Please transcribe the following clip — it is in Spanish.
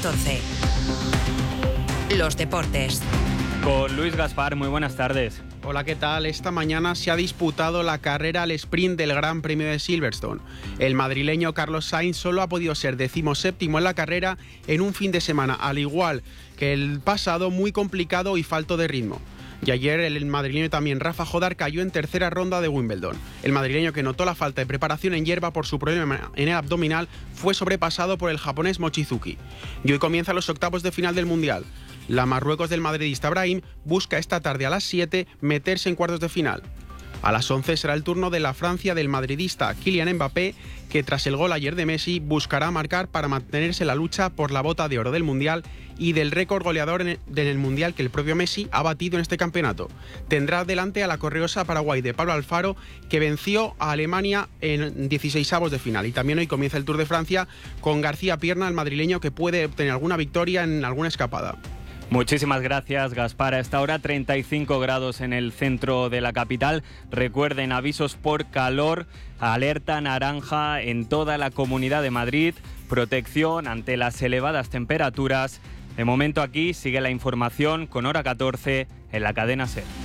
14. Los deportes. Con Luis Gaspar, muy buenas tardes. Hola, ¿qué tal? Esta mañana se ha disputado la carrera al sprint del Gran Premio de Silverstone. El madrileño Carlos Sainz solo ha podido ser 17º en la carrera en un fin de semana, al igual que el pasado, muy complicado y falto de ritmo. Y ayer el madrileño también Rafa Jodar cayó en tercera ronda de Wimbledon. El madrileño, que notó la falta de preparación en hierba por su problema en el abdominal, fue sobrepasado por el japonés Mochizuki. Y hoy comienzan los octavos de final del Mundial. La Marruecos del madridista Brahim busca esta tarde a las 7 meterse en cuartos de final. A las 11 será el turno de la Francia del madridista Kylian Mbappé, que tras el gol ayer de Messi buscará marcar para mantenerse en la lucha por la bota de oro del Mundial y del récord goleador en el Mundial que el propio Messi ha batido en este campeonato. Tendrá delante a la correosa Paraguay de Pablo Alfaro, que venció a Alemania en 16avos de final. Y también hoy comienza el Tour de Francia con García Pierna, el madrileño, que puede obtener alguna victoria en alguna escapada. Muchísimas gracias, Gaspar. A esta hora 35 grados en el centro de la capital. Recuerden, avisos por calor, alerta naranja en toda la Comunidad de Madrid, protección ante las elevadas temperaturas. De momento aquí sigue la información con Hora 14 en la cadena SER.